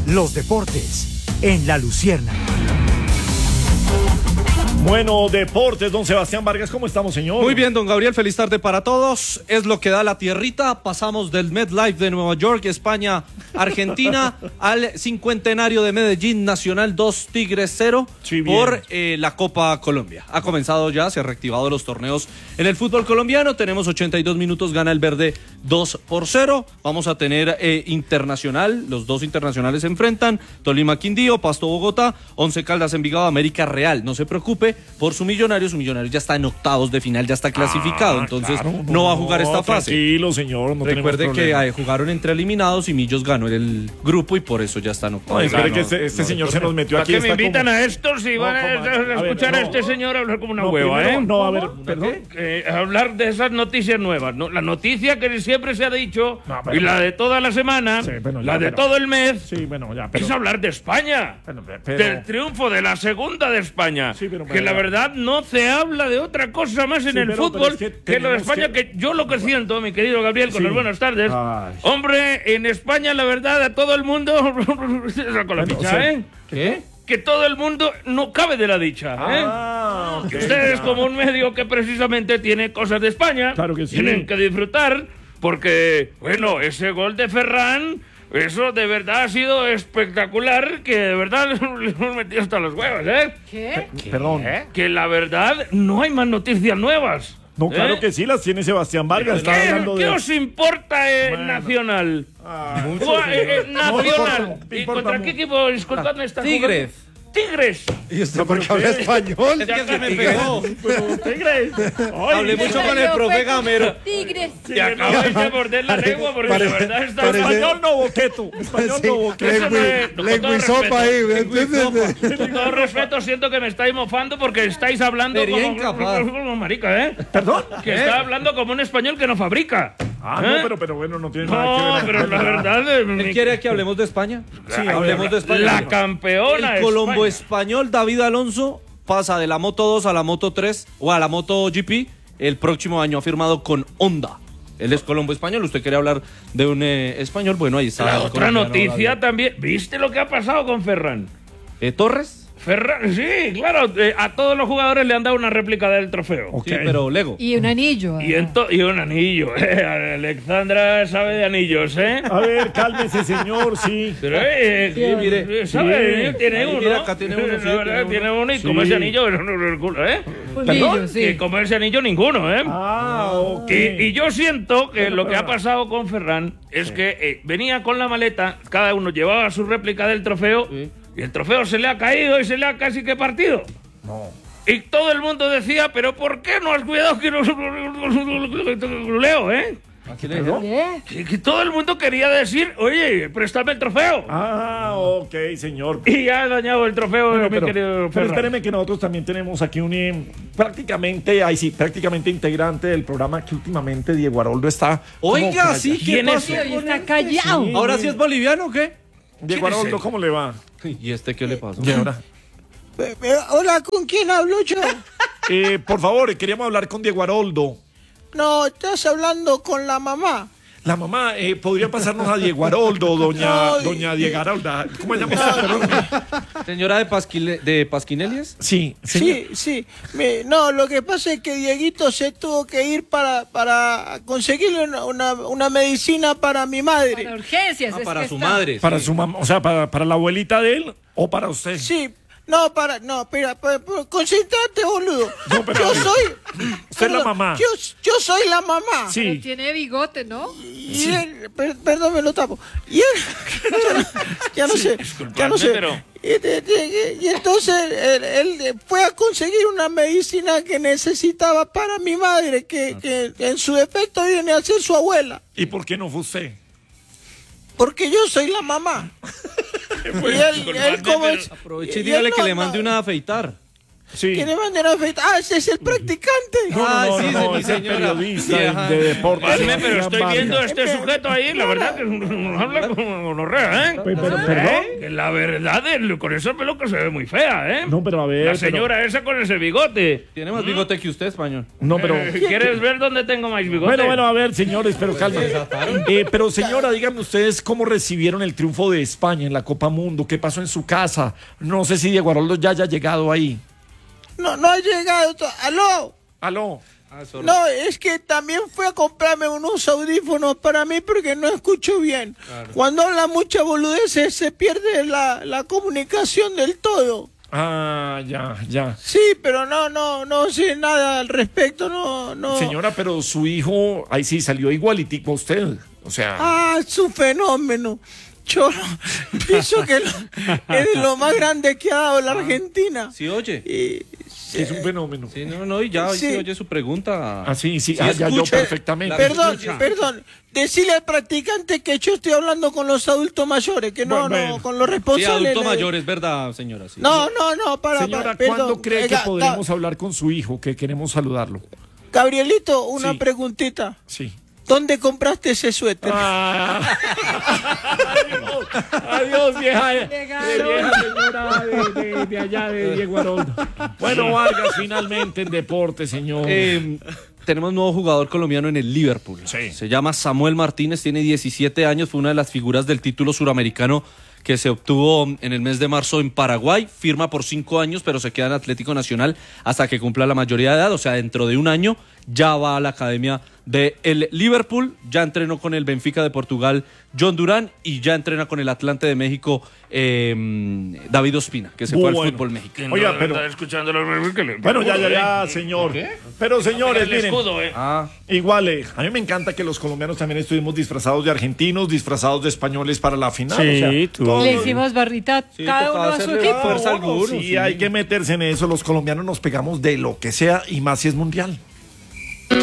los deportes en La Luciérnaga. Bueno, deportes, don Sebastián Vargas, ¿cómo estamos, señor? Muy bien, don Gabriel, feliz tarde para todos. Es lo que da la tierrita. Pasamos del MetLife de Nueva York, España, Argentina, al cincuentenario de Medellín, Nacional 2, Tigres 0, sí, por la Copa Colombia. Ha comenzado ya, se han reactivado los torneos en el fútbol colombiano. Tenemos 82 minutos, gana el verde 2-0. Vamos a tener internacional, los dos internacionales se enfrentan. Tolima Quindío, Pasto Bogotá, Once Caldas Envigado, América Real. No se preocupe por su Millonario ya está en octavos de final, ya está clasificado, entonces claro, no va a jugar esta fase. Tranquilo, señor, no recuerde que jugaron entre eliminados y Millos ganó el grupo y por eso ya está en octavos. No, espere que este señor se nos metió aquí. ¿Para qué me invitan a esto si van a escuchar a este señor hablar como una hueva, primero, no, a ver, perdón. Hablar de esas noticias nuevas, ¿no? La noticia que siempre se ha dicho, y la de toda la semana, todo el mes, es hablar de España, del triunfo de la segunda de España, que la verdad no se habla de otra cosa más en el fútbol que lo de España, que yo lo que siento, mi querido Gabriel, con las buenas tardes, hombre, en España la verdad a todo el mundo, con la ficha, ¿Qué? Que todo el mundo no cabe de la dicha, que ustedes como un medio que precisamente tiene cosas de España, claro que sí, tienen que disfrutar, porque, bueno, ese gol de Ferran, eso de verdad ha sido espectacular, que de verdad le hemos metido hasta los huevos, ¿Qué? Perdón. Que la verdad no hay más noticias nuevas. No, claro que sí, las tiene Sebastián Vargas. ¿Qué os importa Nacional? Nacional. ¿Y contra qué equipo? Disculpadme esta Tigres. Tigres. ¿Y usted por qué habla español? Es que se me pegó. Tigres. Hablé mucho con el profe Gamero. Tigres. Y acabáis de morder la lengua porque la verdad está... Español no boqueto. Español no boqueto. Lenguisopa ahí. Con todo respeto, siento que me estáis mofando porque estáis hablando como marica, ¿Perdón? Que está hablando como un español que no fabrica. No, pero bueno, no tiene nada que ver. No, pero la verdad... ¿Él quiere que hablemos de España? Sí, hablemos de España. La campeona el Colombo español David Alonso pasa de la Moto 2 a la Moto 3 o a la Moto GP. El próximo año ha firmado con Honda. Él es Colombo español. Usted quiere hablar de un español. Bueno, ahí está. La otra noticia también. ¿Viste lo que ha pasado con Ferran? ¿Torres? Ferran, sí, claro. A todos los jugadores le han dado una réplica del trofeo. Sí, pero Lego. Y un anillo. Y un anillo. Alexandra sabe de anillos, A ver, cálmese, señor, sí. Pero, mire, ¿sabe? Tiene uno. Mira, acá tiene uno. La verdad, tiene uno y como ese anillo, Perdón, y como ese anillo, ninguno, ok. Y yo siento que lo que ha pasado con Ferran es que venía con la maleta, cada uno llevaba su réplica del trofeo. Y el trofeo se le ha caído y se le ha casi que partido. No. Y todo el mundo decía, pero ¿por qué no has cuidado que no leo, ¿Qué le dijo? Que todo el mundo quería decir, oye, préstame el trofeo. Ok, señor. Y ya ha dañado el trofeo, mi querido Ferran. Pero espéreme que nosotros también tenemos aquí un prácticamente integrante del programa que últimamente Diego Aroldo está... Oiga, sí, ¿quién es? Está callado. Sí. ¿Ahora sí es boliviano o qué? Diego Aroldo, ¿cómo le va? ¿Y qué le pasó? ¿Y ahora? Hola, ¿con quién hablo yo? Por favor, queríamos hablar con Diego Aroldo. No, estás hablando con la mamá. La mamá, ¿podría pasarnos a Diego Aroldo, doña Diego Arolda? ¿Cómo se llama usted? ¿Señora de Pasquinelias? Sí, Sí. No, lo que pasa es que Dieguito se tuvo que ir para conseguirle una medicina para mi madre. Para urgencias. Para su madre. Para su mamá, o sea, para la abuelita de él o para usted. Sí. Espera, concéntrate, boludo. No, pero yo soy... Usted es la mamá. Yo soy la mamá. Sí. Pero tiene bigote, ¿no? Y él, perdón, me lo tapo. Y él, ya no sé. Pero... Y entonces él fue a conseguir una medicina que necesitaba para mi madre, que en su defecto viene a ser su abuela. ¿Y por qué no fue usted? Porque yo soy la mamá. Y él como es... Aproveche y dígale que le mande una a afeitar. Sí. ¿Quiénes van a afeitar? Ah, ese es el practicante. No, mi es el señora. periodista de deportes. Óyeme, pero Sebastián estoy viendo Vargas. este sujeto ahí, la verdad que nos habla con gonorrea, ¿eh? Perdón. Que la verdad, con esa peluca se ve muy fea, ¿eh? No, pero a ver. La señora esa con ese bigote. Tiene más bigote que usted, español. No, pero. ¿Quieres ver dónde tengo más bigote? Bueno, a ver, señores, pero calma. Pero señora, díganme ustedes cómo recibieron el triunfo de España en la Copa Mundo. ¿Qué pasó en su casa? No sé si Diego Aroldo ya haya llegado ahí. No ha llegado. Aló. No, es que también fue a comprarme unos audífonos para mí porque no escucho bien. Claro. Cuando habla mucha boludez se pierde la comunicación del todo. Ah, ya. Sí, pero no sé nada al respecto, no. Señora, pero su hijo, ahí sí salió igualitico a usted. O sea. Ah, es un fenómeno. Yo pienso que es lo más grande que ha dado la Argentina. Sí, oye. Es un fenómeno. Sí, no, y ya Sí. oye su pregunta. Ah, sí, ya yo escucha. perfectamente. Perdón. Decirle al practicante que yo estoy hablando con los adultos mayores, que no, con los Sí, responsables. adulto mayor, es verdad, señora. Sí. No, Señora, ¿cuándo cree que podremos hablar con su hijo? Que queremos saludarlo. Gabrielito, una Sí. preguntita. Sí. ¿Dónde compraste ese suéter? Adiós, vieja señora de allá de Diego Aroldo. Bueno, Vargas, finalmente en deporte, señor. Tenemos un nuevo jugador colombiano en el Liverpool. Sí. Se llama Samuel Martínez, tiene 17 años, fue una de las figuras del título suramericano que se obtuvo en el mes de marzo en Paraguay. Firma por 5 años, pero se queda en Atlético Nacional hasta que cumpla la mayoría de edad, o sea, dentro de un año ya va a la academia del Liverpool, ya entrenó con el Benfica de Portugal John Durán y ya entrena con el Atlante de México David Ospina, que se fue al fútbol mexicano. Oiga, pero... Está escuchando los... Bueno, ya, señor. Pero, señores, El miren, escudo, igual, a mí me encanta que los colombianos también estuvimos disfrazados de argentinos, disfrazados de españoles para la final. Sí, o sea, tú. todos- Le hicimos barrita cada uno a su equipo. fuerza alguno. Sí, hay que meterse en eso. Los colombianos nos pegamos de lo que sea y más si es mundial.